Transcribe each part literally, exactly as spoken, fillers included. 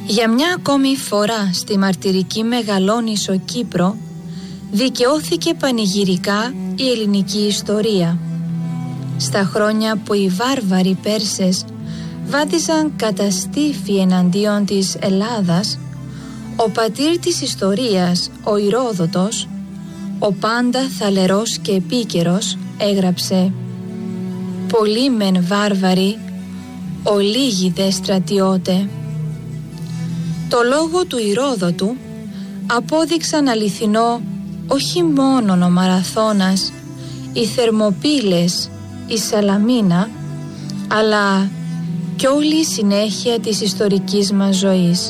Για μια ακόμη φορά στη μαρτυρική Μεγαλόνισσο Κύπρο δικαιώθηκε πανηγυρικά η ελληνική ιστορία. Στα χρόνια που οι βάρβαροι Πέρσες βάδιζαν καταστήφι εναντίον της Ελλάδας, ο πατήρ της ιστορίας, ο Ηρόδοτος, ο πάντα θαλερός και επίκαιρος, έγραψε «Πολλοί μεν βάρβαροι, ολίγοι δε στρατιώτε». Το λόγο του Ηρόδοτου απόδειξαν αληθινό όχι μόνον ο Μαραθώνας, οι Θερμοπύλες, η Σαλαμίνα, αλλά κι όλη η συνέχεια της ιστορικής μας ζωής.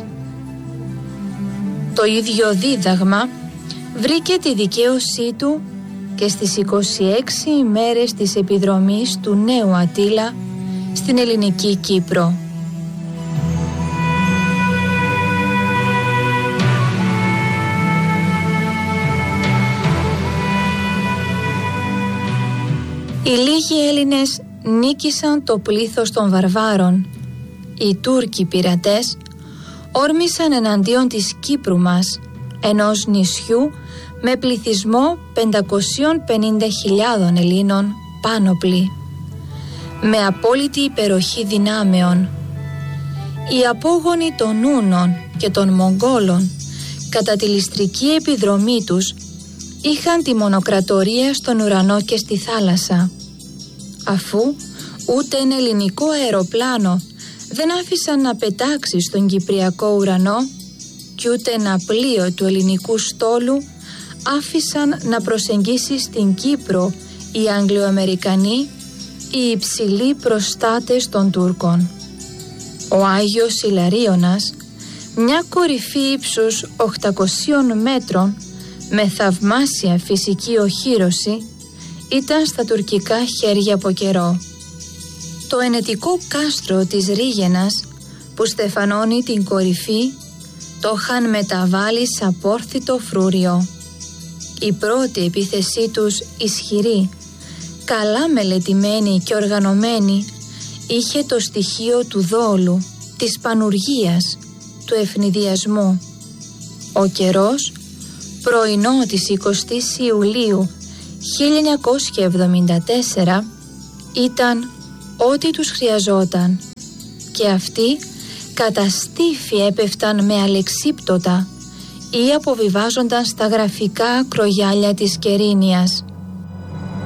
Το ίδιο δίδαγμα βρήκε τη δικαίωσή του και στις είκοσι έξι ημέρες της επιδρομής του νέου Ατήλα στην ελληνική Κύπρο. Οι λίγοι Έλληνες νίκησαν το πλήθος των βαρβάρων. Οι Τούρκοι πειρατές όρμησαν εναντίον της Κύπρου μας, ενός νησιού με πληθυσμό πεντακόσιες πενήντα χιλιάδες Ελλήνων πάνωπλοι. Με απόλυτη υπεροχή δυνάμεων, οι απόγονοι των Ούνων και των Μογγόλων κατά τη ληστρική επιδρομή τους είχαν τη μονοκρατορία στον ουρανό και στη θάλασσα, αφού ούτε ένα ελληνικό αεροπλάνο δεν άφησαν να πετάξει στον κυπριακό ουρανό κι ούτε ένα πλοίο του ελληνικού στόλου άφησαν να προσεγγίσει στην Κύπρο οι Αγγλοαμερικανοί, οι υψηλοί προστάτες των Τούρκων. Ο Άγιος Ιλαρίωνας, μια κορυφή ύψους οκτακοσίων μέτρων με θαυμάσια φυσική οχύρωση, ήταν στα τουρκικά χέρια από καιρό. Το ενετικό κάστρο της Ρήγαινας που στεφανώνει την κορυφή το είχαν μεταβάλει σ' απόρθητο φρούριο. Η πρώτη επίθεσή τους ισχυρή, καλά μελετημένη και οργανωμένη, είχε το στοιχείο του δόλου, της πανουργίας, του ευνηδιασμού. Ο καιρός, πρωινό της εικοστής Ιουλίου χίλια εννιακόσια εβδομήντα τέσσερα, ήταν ό,τι τους χρειαζόταν και αυτοί κατά στήφη έπεφταν με αλεξίπτωτα ή αποβιβάζονταν στα γραφικά ακρογιάλια της Κερίνιας.